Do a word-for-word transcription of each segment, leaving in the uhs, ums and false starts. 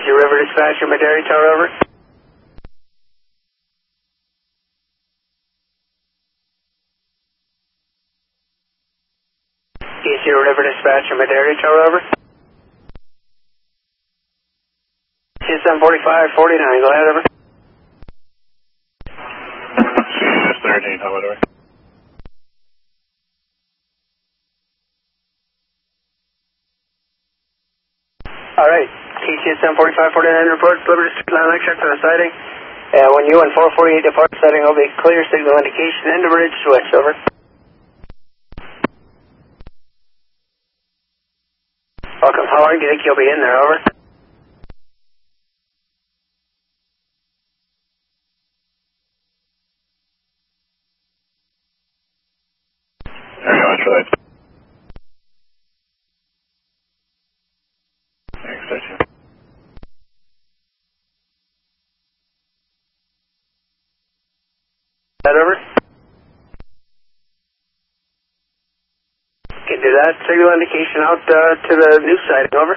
Casey River Dispatch, Madera Tower, over. Casey River Dispatch, Madera Tower, over. seven forty-five forty-nine, go ahead, over. thirteen, how about over? Alright, T C seven forty-five forty-nine reports, Liberty Street line line check for the sighting. Uh, when you and four forty-eight depart sighting, will be clear signal indication into bridge switch, over. Welcome, how long do you think you'll be in there, over? Very much for that. Thanks, station. That over? Can do that. Signal indication out uh, to the new sighting, over.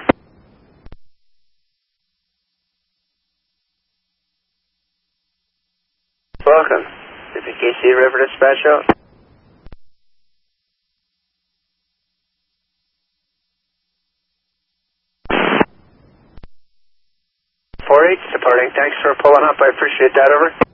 Welcome. This is K C River Dispatch out. four eight departing. Thanks for pulling up. I appreciate that, over.